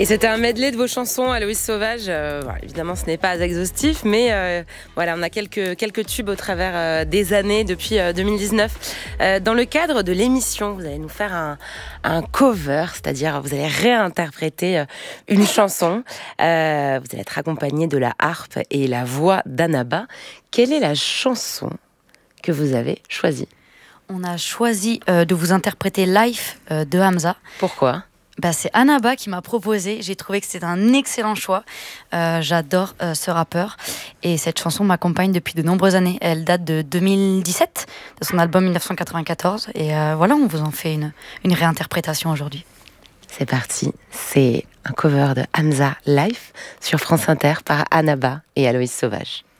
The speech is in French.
Et c'était un medley de vos chansons, Aloïs Sauvage. Voilà, évidemment, ce n'est pas exhaustif, mais voilà, on a quelques tubes au travers des années depuis 2019. Dans le cadre de l'émission, vous allez nous faire un cover, c'est-à-dire vous allez réinterpréter une chanson. Vous allez être accompagné de la harpe et la voix d'Annaba. Quelle est la chanson que vous avez choisie? On a choisi de vous interpréter Life de Hamza. Pourquoi? C'est Annaba qui m'a proposé. J'ai trouvé que c'était un excellent choix. J'adore ce rappeur. Et cette chanson m'accompagne depuis de nombreuses années. Elle date de 2017, de son album 1994. Et voilà, on vous en fait une réinterprétation aujourd'hui. C'est parti. C'est un cover de Hamza Life sur France Inter par Annaba et Aloïs Sauvage.